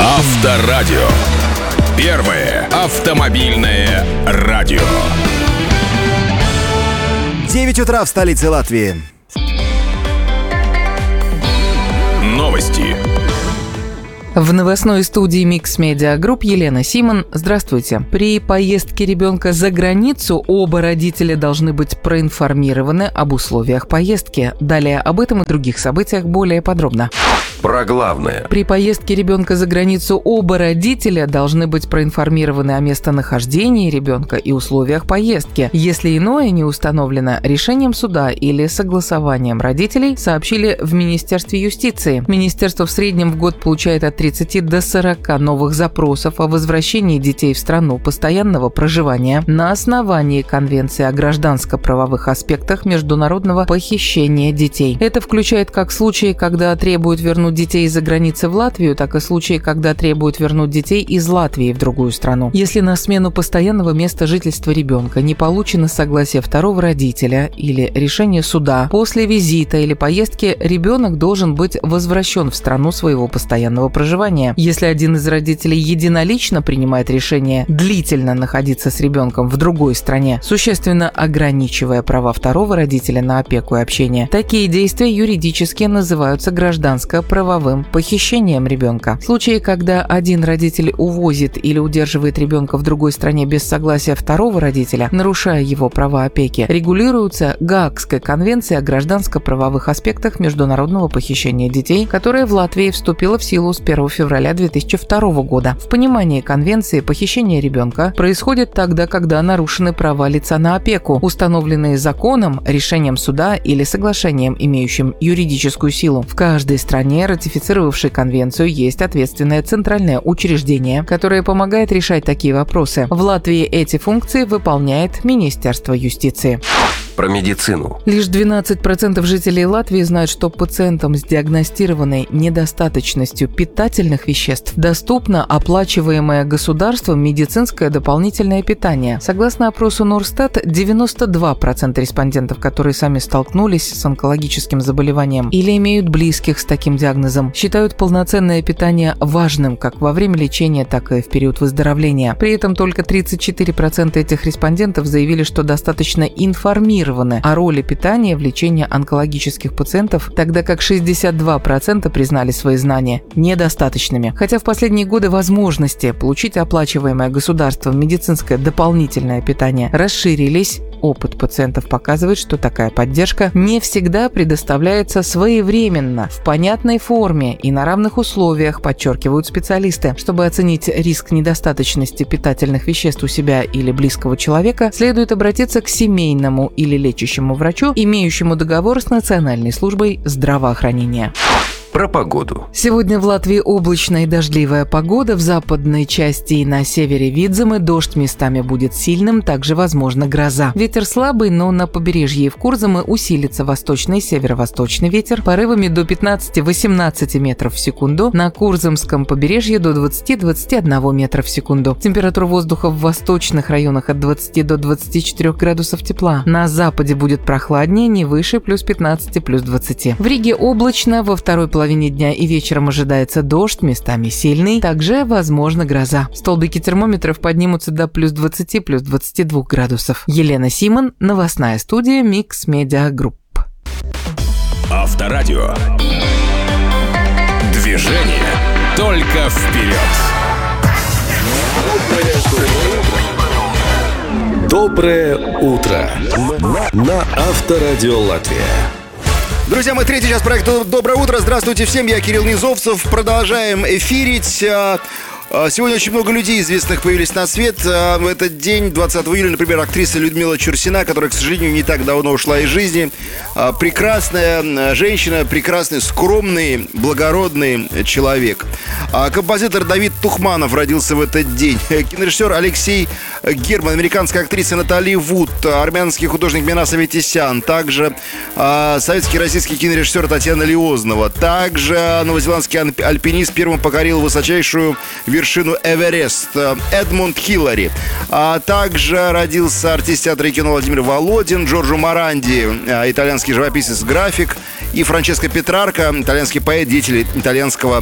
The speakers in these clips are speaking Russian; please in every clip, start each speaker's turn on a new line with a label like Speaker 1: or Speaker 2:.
Speaker 1: Авторадио. Первое автомобильное радио.
Speaker 2: 9 утра в столице Латвии.
Speaker 1: Новости.
Speaker 3: В новостной студии Mix Media Group Елена Симон. Здравствуйте. При поездке ребенка за границу оба родителя должны быть проинформированы об условиях поездки. Далее об этом и других событиях более подробно.
Speaker 4: Про главное.
Speaker 3: При поездке ребенка за границу оба родителя должны быть проинформированы о местонахождении ребенка и условиях поездки. Если иное не установлено, решением суда или согласованием родителей, сообщили в Министерстве юстиции. Министерство в среднем в год получает от 30 до 40 новых запросов о возвращении детей в страну постоянного проживания на основании Конвенции о гражданско-правовых аспектах международного похищения детей. Это включает как случаи, когда требуют вернуть детей из-за границы в Латвию, так и случаи, когда требуют вернуть детей из Латвии в другую страну. Если на смену постоянного места жительства ребенка не получено согласие второго родителя или решение суда, после визита или поездки ребенок должен быть возвращен в страну своего постоянного проживания. Если один из родителей единолично принимает решение длительно находиться с ребенком в другой стране, существенно ограничивая права второго родителя на опеку и общение, такие действия юридически называются гражданско-правовым похищением ребенка. В случае, когда один родитель увозит или удерживает ребенка в другой стране без согласия второго родителя, нарушая его права опеки, регулируются Гаагской конвенцией о гражданско-правовых аспектах международного похищения детей, которая в Латвии вступила в силу с 1 февраля 2002 года. В понимании конвенции похищение ребенка происходит тогда, когда нарушены права лица на опеку, установленные законом, решением суда или соглашением, имеющим юридическую силу. В каждой стране, ратифицировавшей конвенцию, есть ответственное центральное учреждение, которое помогает решать такие вопросы. В Латвии эти функции выполняет Министерство юстиции.
Speaker 4: Про медицину.
Speaker 3: Лишь 12% жителей Латвии знают, что пациентам с диагностированной недостаточностью питательных веществ доступно оплачиваемое государством медицинское дополнительное питание. Согласно опросу Норстат, 92% респондентов, которые сами столкнулись с онкологическим заболеванием или имеют близких с таким диагнозом, считают полноценное питание важным как во время лечения, так и в период выздоровления. При этом только 34% этих респондентов заявили, что достаточно информированы о роли питания в лечении онкологических пациентов, тогда как 62% признали свои знания недостаточными. Хотя в последние годы возможности получить оплачиваемое государством медицинское дополнительное питание расширились, опыт пациентов показывает, что такая поддержка не всегда предоставляется своевременно, в понятной форме и на равных условиях, подчеркивают специалисты. Чтобы оценить риск недостаточности питательных веществ у себя или близкого человека, следует обратиться к семейному или лечащему врачу, имеющему договор с Национальной службой здравоохранения.
Speaker 4: Про погоду.
Speaker 3: Сегодня в Латвии облачная и дождливая погода. В западной части и на севере Видземы дождь местами будет сильным, также возможна гроза. Ветер слабый, но на побережье и в Курзаме усилится восточный и северо-восточный ветер порывами до 15-18 метров в секунду. На Курзамском побережье до 20-21 метра в секунду. Температура воздуха в восточных районах от 20 до 24 градусов тепла. На западе будет прохладнее, не выше плюс 15, плюс 20. В Риге облачно, во второй половине дня и вечером ожидается дождь, местами сильный, также возможна гроза. Столбики термометров поднимутся до плюс 20, плюс 22 градусов. Елена Симон, новостная студия Mix Media Group.
Speaker 1: Авторадио. Движение только вперед. Доброе утро на Авторадио Латвия.
Speaker 2: Друзья, мы третий час проекта «Доброе утро». Здравствуйте всем, я Кирилл Низовцев. Продолжаем эфирить. Сегодня очень много людей известных появились на свет. В этот день, 20 июля, например, актриса Людмила Чурсина, которая, к сожалению, не так давно ушла из жизни. Прекрасная женщина, прекрасный, скромный, благородный человек. Композитор Давид Тухманов родился в этот день. Кинорежиссер Алексей Герман, американская актриса Натали Вуд, армянский художник Минас Аветисян, также советский и российский кинорежиссер Татьяна Лиознова, также новозеландский альпинист первым покорил высочайшую вершину Эверест Эдмунд Хиллари. Также родился артист театра и кино Владимир Володин, Джорджо Моранди, итальянский живописец, график, и Франческо Петрарка, итальянский поэт, деятель итальянского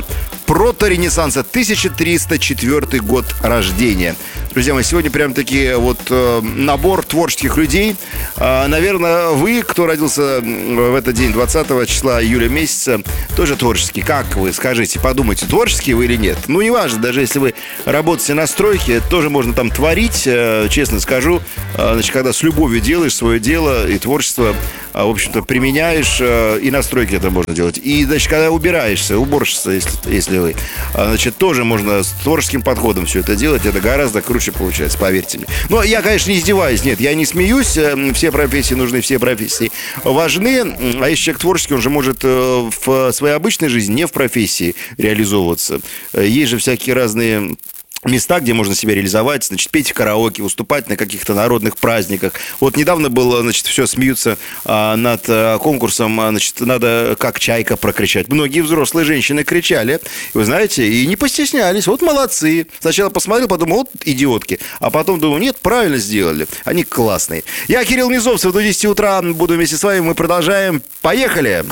Speaker 2: Прото-ренессанса, 1304 год рождения. Друзья мои, сегодня прям таки вот набор творческих людей. Наверное, вы, кто родился в этот день, 20 числа июля месяца, тоже творческий. Как вы, скажите, подумайте, творческие вы или нет? Ну, неважно, даже если вы работаете на стройке, тоже можно там творить, честно скажу. Значит, когда с любовью делаешь свое дело и творчество, в общем-то, применяешь, и на стройке это можно делать. И, значит, когда убираешься, уборщица, если вы, значит, тоже можно с творческим подходом все это делать. Это гораздо круче получается, поверьте мне. Но я, конечно, не издеваюсь, нет, я не смеюсь. Все профессии нужны, все профессии важны. А если человек творческий, он же может в своей обычной жизни, не в профессии, реализовываться. Есть же всякие разные места, где можно себя реализовать, значит, петь в караоке, выступать на каких-то народных праздниках. Вот недавно было, значит, все смеются над конкурсом, значит, надо как чайка прокричать. Многие взрослые женщины кричали, вы знаете, и не постеснялись. Вот молодцы. Сначала посмотрел, подумал, вот идиотки. А потом думал, нет, правильно сделали. Они классные. Я Кирилл Низовцев, до 10 утра буду вместе с вами. Мы продолжаем. Поехали!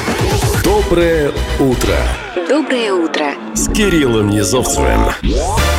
Speaker 1: Доброе утро.
Speaker 5: Доброе утро.
Speaker 1: С Кириллом Низовцевым.